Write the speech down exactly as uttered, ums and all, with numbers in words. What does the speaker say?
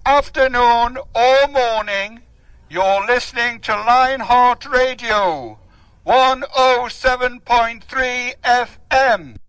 afternoon or morning, you're listening to Lionheart Radio, one oh seven point three F M.